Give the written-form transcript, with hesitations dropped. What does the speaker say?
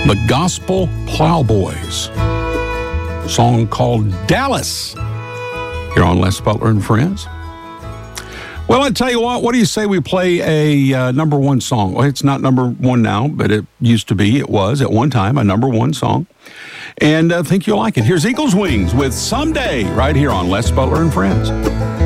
The Gospel Plowboys. A song called Dallas. Here on Les Butler and Friends. Well, I tell you what do you say we play a number one song? Well, it's not number one now, but it used to be. It was at one time a number one song. And I think you'll like it. Here's Eagles Wings with Someday right here on Les Butler and Friends.